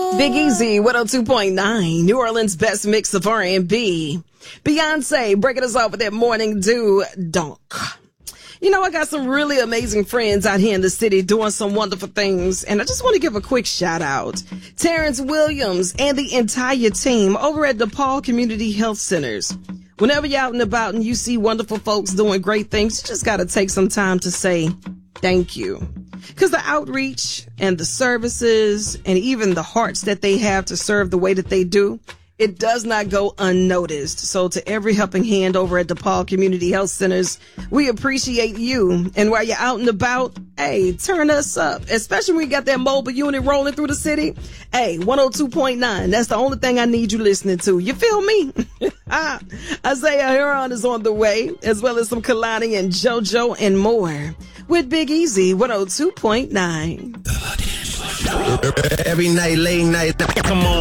Big Easy, 102.9, New Orleans' best mix of R&B. Beyonce breaking us off with that morning dew donk. You know, I got some really amazing friends out here in the city doing some wonderful things, and I just want to give a quick shout out. Terrence Williams and the entire team over at DePaul Community Health Centers. Whenever you're out and about and you see wonderful folks doing great things, you just got to take some time to say thank you. Because the outreach and the services and even the hearts that they have to serve the way that they do, it does not go unnoticed. So to every helping hand over at DePaul Community Health Centers, we appreciate you. And while you're out and about, hey, turn us up, especially when we got that mobile unit rolling through the city. Hey, 102.9, that's the only thing I need you listening to. You feel me? Isaiah Huron is on the way, as well as some Kalani and JoJo and more with Big Easy, 102.9. Every night, late night. Come on.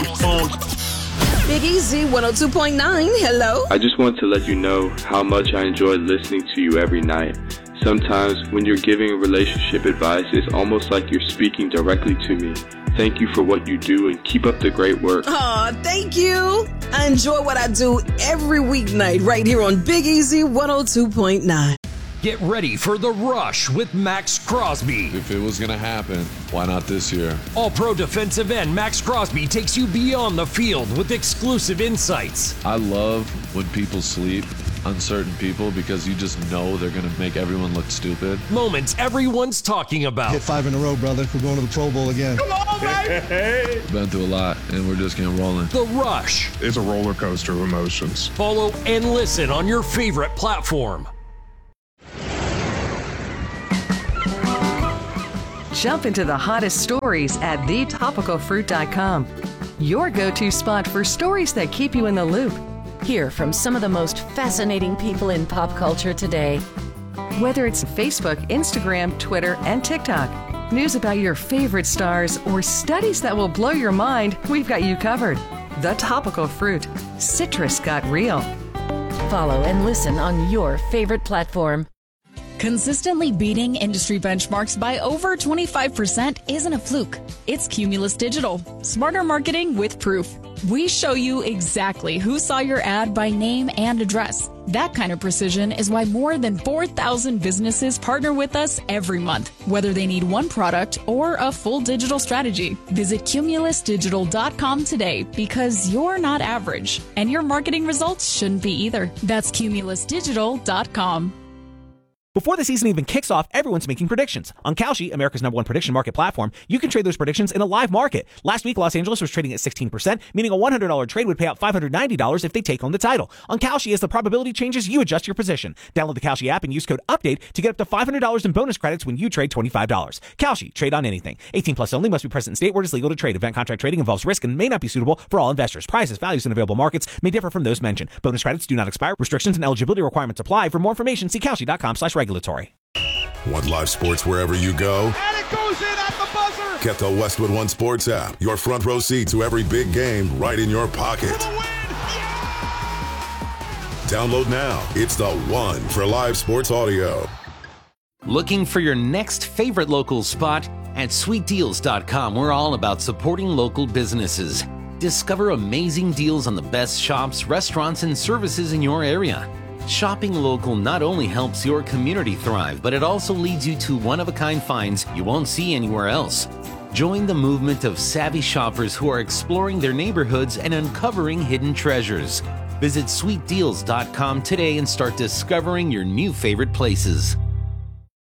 Big Easy, 102.9. Hello. I just want to let you know how much I enjoy listening to you every night. Sometimes when you're giving relationship advice, it's almost like you're speaking directly to me. Thank you for what you do and keep up the great work. Aw, thank you. I enjoy what I do every weeknight right here on Big Easy 102.9. Get ready for The Rush with Max Crosby. If it was going to happen, why not this year? All-pro defensive end Max Crosby takes you beyond the field with exclusive insights. I love when people sleep on certain people because you just know they're going to make everyone look stupid. Moments everyone's talking about. Hit 5 in a row, brother. We're going to the Pro Bowl again. Come on, baby! Been through a lot, and we're just getting rolling. The Rush. It's a roller coaster of emotions. Follow and listen on your favorite platform. Jump into the hottest stories at thetopicalfruit.com. Your go-to spot for stories that keep you in the loop. Hear from some of the most fascinating people in pop culture today. Whether it's Facebook, Instagram, Twitter, and TikTok, news about your favorite stars, or studies that will blow your mind, we've got you covered. The Topical Fruit. Citrus got real. Follow and listen on your favorite platform. Consistently beating industry benchmarks by over 25% isn't a fluke. It's Cumulus Digital. Smarter marketing with proof. We show you exactly who saw your ad by name and address. That kind of precision is why more than 4,000 businesses partner with us every month, whether they need one product or a full digital strategy. Visit cumulusdigital.com today because you're not average, and your marketing results shouldn't be either. That's cumulusdigital.com. Before the season even kicks off, everyone's making predictions. On Kalshi, America's #1 prediction market platform, you can trade those predictions in a live market. Last week, Los Angeles was trading at 16%, meaning a $100 trade would pay out $590 if they take home the title. On Kalshi, as the probability changes, you adjust your position. Download the Kalshi app and use code UPDATE to get up to $500 in bonus credits when you trade $25. Kalshi, trade on anything. 18 plus only, must be present in state where it is legal to trade. Event contract trading involves risk and may not be suitable for all investors. Prices, values, and available markets may differ from those mentioned. Bonus credits do not expire. Restrictions and eligibility requirements apply. For more information, see Kalshi.com/regulatory. Want live sports wherever you go? And it goes in at the buzzer! Get the Westwood One Sports app. Your front row seat to every big game right in your pocket. Download now. It's the one for live sports audio. Looking for your next favorite local spot? At sweetdeals.com, we're all about supporting local businesses. Discover amazing deals on the best shops, restaurants, and services in your area. Shopping local not only helps your community thrive, but it also leads you to one-of-a-kind finds you won't see anywhere else. Join the movement of savvy shoppers who are exploring their neighborhoods and uncovering hidden treasures. Visit sweetdeals.com today and start discovering your new favorite places.